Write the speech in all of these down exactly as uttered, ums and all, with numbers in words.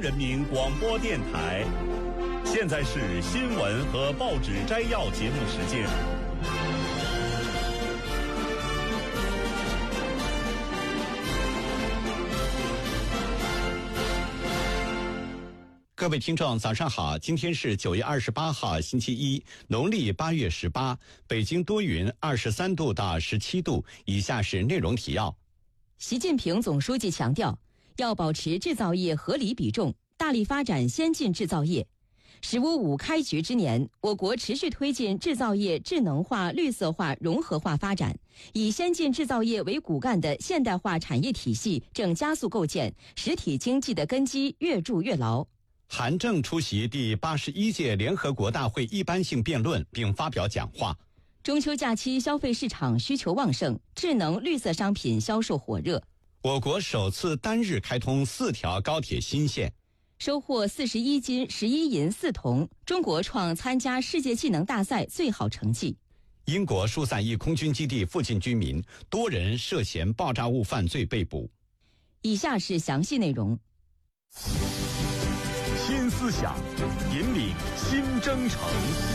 人民广播电台。现在是新闻和报纸摘要节目时间。 各位听众早上好，今天是九月二十八号星期一，农历八月十八，北京多云，二十三度到十七度。以下是内容提要。 习近平总书记强调，要保持制造业合理比重，大力发展先进制造业。十五五开局之年，我国持续推进制造业智能化、绿色化、融合化发展，以先进制造业为骨干的现代化产业体系正加速构建，实体经济的根基越筑越牢。 韩正出席第八十一届联合国大会一般性辩论并发表讲话。 中秋假期消费市场需求旺盛，智能绿色商品销售火热。 我国首次单日开通四条高铁新线。 收获四十一金、十一银、四铜，中国创参加世界技能大赛最好成绩。 英国疏散一空军基地附近居民多人涉嫌爆炸物犯罪被捕。 以下是详细内容。 新思想，引领新征程。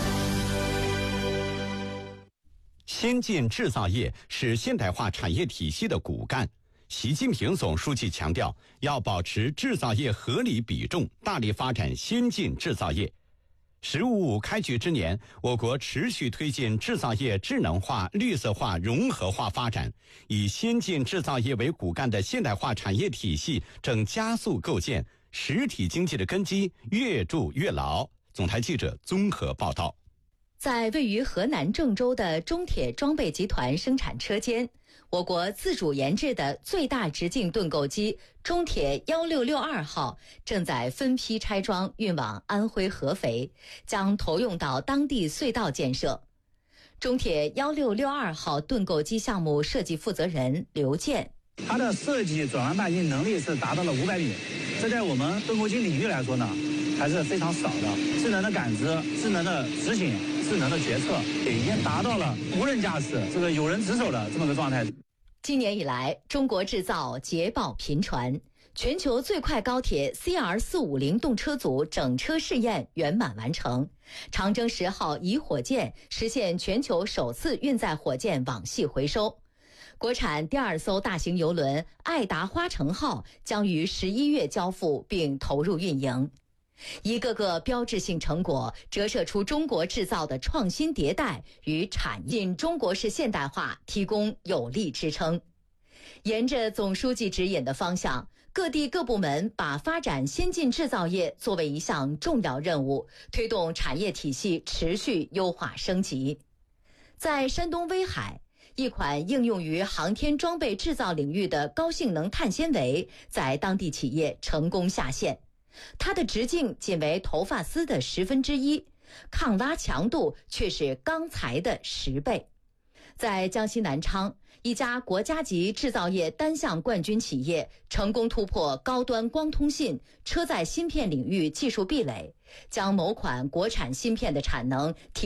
先进制造业是现代化产业体系的骨干。习近平总书记强调，要保持制造业合理比重，大力发展先进制造业。十五五开局之年，我国持续推进制造业智能化、绿色化、融合化发展，以先进制造业为骨干的现代化产业体系正加速构建，实体经济的根基越筑越牢。总台记者综合报道。 在位于河南郑州的中铁装备集团生产车间，我国自主研制的最大直径盾构机中铁一六六二号正在分批拆装运往安徽合肥，将投用到当地隧道建设。中铁一六六二号盾构机项目设计负责人刘健， 它的设计转弯半径能力是达到了五百米，这在我们盾构机领域来说呢，还是非常少的。智能的感知、智能的执行、智能的决策，已经达到了无人驾驶、这个有人值守的这么个状态。 今年以来，中国制造捷报频传，全球最快高铁 C R 四五零动车组整车试验圆满完成，长征十号乙火箭实现全球首次运载火箭网系回收。国产第二艘大型邮轮爱达花城号将于十一月交付并投入运营。一个个标志性成果折射出中国制造的创新迭代与产业中国式现代化提供有力支撑。沿着总书记指引的方向，各地各部门把发展先进制造业作为一项重要任务，推动产业体系持续优化升级。在山东威海，一款应用于航天装备制造领域的高性能碳纤维在当地企业成功下线。它的直径仅为头发丝的十分之一，抗拉强度却是钢材的十倍。在江西南昌，一家国家级制造业单项冠军企业成功突破高端光通信、车载芯片领域技术壁垒，将某款国产芯片的产能提